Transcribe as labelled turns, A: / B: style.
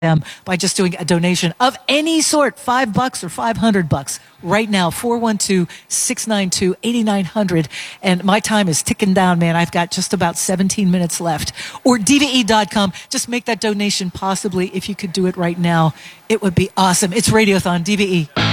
A: them by just doing a donation of any sort, $5 or $500 right now, 412-692-8900. And my time is ticking down, man. I've got just about 17 minutes left. Or DVE.com. Just make that donation possibly. If you could do it right now, it would be awesome. It's Radiothon, DVE.